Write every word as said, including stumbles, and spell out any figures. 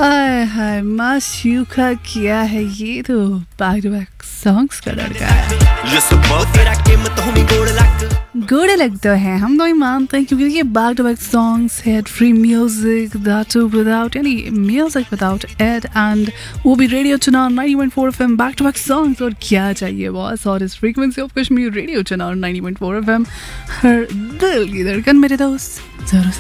आय हाय माशूका किया है ये तो बैक टू बैक सॉन्ग्स का लड़का है। गोड़े लगते हैं हम तो ही मानते हैं क्योंकि ये बैक टू बैक सॉन्ग्स है, फ्री म्यूजिक दैट विदाउट यानी म्यूजिक विदाउट एड एंड वो भी रेडियो चुनाव ninety point four FM back to back songs. और क्या चाहिए बॉस। और इस फ्रीक्वेंसी ऑफ कश्मीर रेडियो चुनाव नाइंटी पॉइंट फोर एफएम हर दिल की धड़कन मेरे दोस्त जरूर